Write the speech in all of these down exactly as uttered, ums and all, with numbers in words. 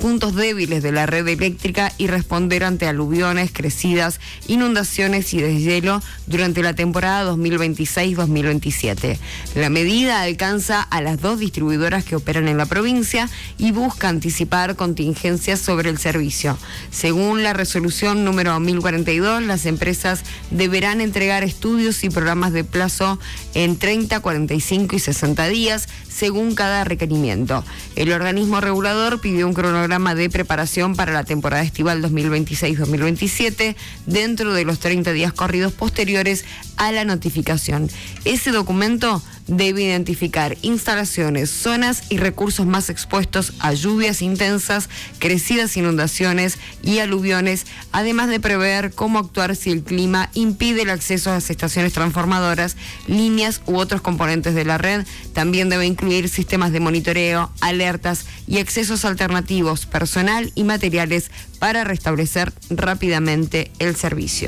puntos débiles de la red eléctrica y responder ante aluviones, crecidas, inundaciones y deshielo durante la temporada dos mil veintiséis dos mil veintisiete. La medida alcanza a las dos distribuidoras que operan en la provincia y busca anticipar contingencias sobre el servicio. Según la resolución número mil cuarenta y dos, las empresas deberán entregar estudios y programas de plazo en treinta, cuarenta y cinco y sesenta días, según cada requerimiento. El organismo regulador pidió un cronograma de preparación para la temporada estival dos mil veintiséis dos mil veintisiete dentro de los treinta días corridos posteriores a la notificación. Ese documento debe identificar instalaciones, zonas y recursos más expuestos a lluvias intensas, crecidas inundaciones y aluviones, además de prever cómo actuar si el clima impide el acceso a las estaciones transformadoras, líneas u otros componentes de la red. También debe incluir sistemas de monitoreo, alertas y accesos alternativos, personal y materiales para restablecer rápidamente el servicio.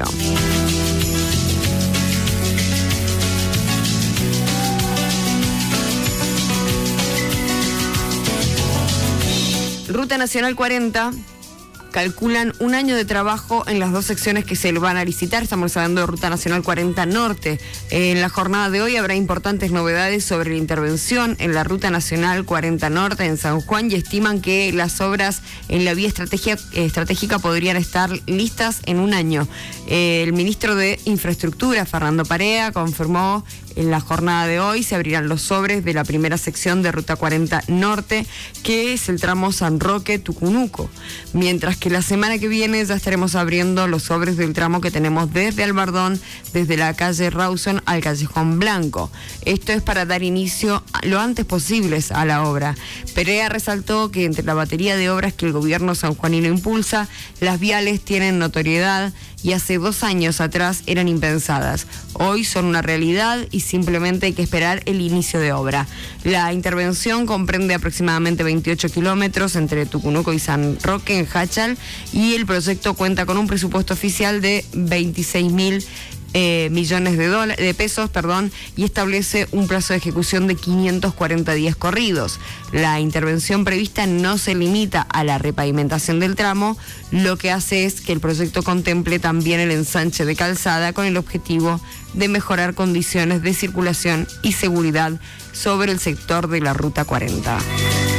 Ruta Nacional cuarenta, calculan un año de trabajo en las dos secciones que se van a licitar. Estamos hablando de Ruta Nacional cuarenta Norte. En la jornada de hoy habrá importantes novedades sobre la intervención en la Ruta Nacional cuarenta Norte en San Juan y estiman que las obras en la vía estrategia, estratégica podrían estar listas en un año. El ministro de Infraestructura, Fernando Parea, confirmó en la jornada de hoy se abrirán los sobres de la primera sección de Ruta cuarenta Norte, que es el tramo San Roque-Tucunuco, mientras que la semana que viene ya estaremos abriendo los sobres del tramo que tenemos desde Albardón, desde la calle Rawson al Callejón Blanco. Esto es para dar inicio lo antes posible a la obra. Perea resaltó que entre la batería de obras que el gobierno sanjuanino impulsa, las viales tienen notoriedad y hace dos años atrás eran impensadas. Hoy son una realidad y simplemente hay que esperar el inicio de obra. La intervención comprende aproximadamente veintiocho kilómetros entre Tucunuco y San Roque en Hachal y el proyecto cuenta con un presupuesto oficial de veintiséis mil Eh, millones de, dólares, de pesos perdón, y establece un plazo de ejecución de quinientos cuarenta días corridos. La intervención prevista no se limita a la repavimentación del tramo, lo que hace es que el proyecto contemple también el ensanche de calzada con el objetivo de mejorar condiciones de circulación y seguridad sobre el sector de la Ruta cuarenta.